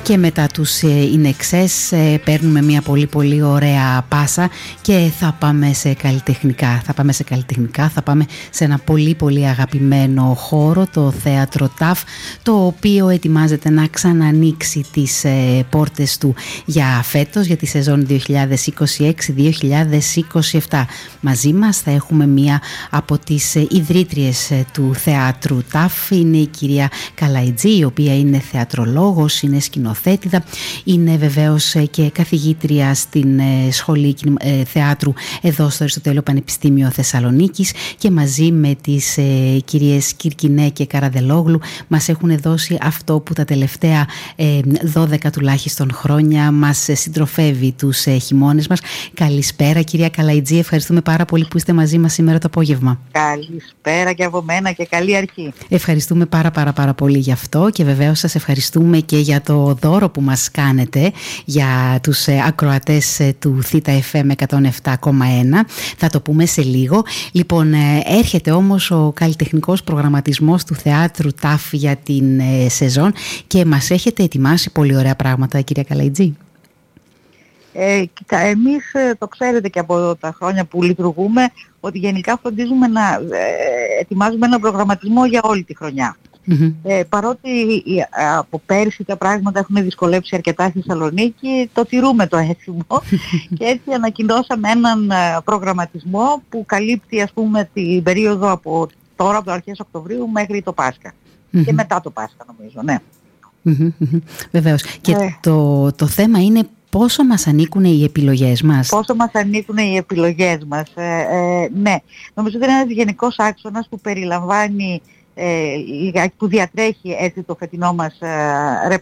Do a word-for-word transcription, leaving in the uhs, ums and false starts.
Και μετά τους In Excess παίρνουμε μια πολύ πολύ ωραία πάσα και θα πάμε σε καλλιτεχνικά. Θα πάμε σε καλλιτεχνικά, θα πάμε σε ένα πολύ πολύ αγαπημένο χώρο, το Θέατρο ΤΑΦ, το οποίο ετοιμάζεται να ξανανοίξει τις ε, πόρτες του για φέτος, για τη σεζόν δύο χιλιάδες είκοσι έξι δύο χιλιάδες είκοσι επτά. Μαζί μας θα έχουμε μία από τις ε, ιδρύτριες ε, του Θεάτρου ΤΑΦ. Είναι η κυρία Καλαϊτζή, η οποία είναι θεατρολόγος, είναι σκηνοθέτηδα, είναι βεβαίως ε, και καθηγήτρια στην ε, Σχολή ε, Θεάτρου εδώ στο Αριστοτέλειο Πανεπιστήμιο Θεσσαλονίκης, και μαζί με τις ε, κυρίες Κυρκινέ και Καραδελόγλου μας έχουν δώσει αυτό που τα τελευταία ε, δώδεκα τουλάχιστον χρόνια μας ε, συντροφεύει τους ε, χειμώνες μας. Καλησπέρα κυρία Καλαϊτζή, ευχαριστούμε πάρα πολύ που είστε μαζί μας σήμερα το απόγευμα. Καλησπέρα και από μένα και καλή αρχή. Ευχαριστούμε πάρα πάρα πάρα πολύ γι' αυτό, και βεβαίως σας ευχαριστούμε και για το δώρο που μας κάνετε για τους ε, ακροατές ε, του Θήτα εφ εμ εκατόν επτά κόμμα ένα. Θα το πούμε σε λίγο. Λοιπόν, ε, έρχεται όμως ο καλλιτεχνικός προγραμματισμός του Θεάτρου ΤΑΦ για την ε, σεζόν και μας έχετε ετοιμάσει πολύ ωραία πράγματα, κυρία Καλαϊτζή. Ε, κοίτα, εμείς ε, το ξέρετε και από τα χρόνια που λειτουργούμε, ότι γενικά φροντίζουμε να ε, ετοιμάζουμε έναν προγραμματισμό για όλη τη χρονιά. Mm-hmm. Ε, παρότι ε, από πέρσι τα πράγματα έχουν δυσκολέψει αρκετά στη Θεσσαλονίκη, το τηρούμε το έθιμο και έτσι ανακοινώσαμε έναν ε, προγραμματισμό που καλύπτει, ας πούμε, την περίοδο από τώρα, από το αρχές Οκτωβρίου μέχρι το Πάσχα. Mm-hmm. Και μετά το Πάσχα, νομίζω, ναι. Mm-hmm. Βεβαίως. Και ε. το, το θέμα είναι πόσο μας ανήκουν οι επιλογές μας. Πόσο μας ανήκουν οι επιλογές μας. Ε, ε, ναι, νομίζω ότι είναι ένας γενικός άξονας που περιλαμβάνει, ε, που διατρέχει έτσι το φετινό μας ε,